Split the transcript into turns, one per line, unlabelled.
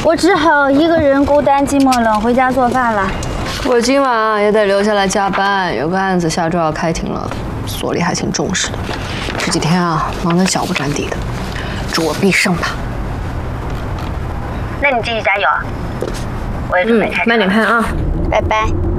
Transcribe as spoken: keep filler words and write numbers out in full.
我只好一个人孤单寂寞冷回家做饭了。
我今晚啊也得留下来加班，有个案子下周要开庭了，所里还挺重视的。这几天啊忙得脚不沾地的，祝我必胜吧。
那你继续加油，我也准备开车。
嗯，慢点看啊，
拜拜。